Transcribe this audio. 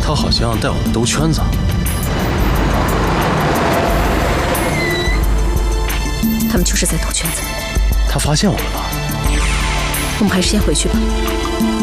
他好像带我们兜圈子。 他们就是在兜圈子。 他发现我们了。 我们还是先回去吧。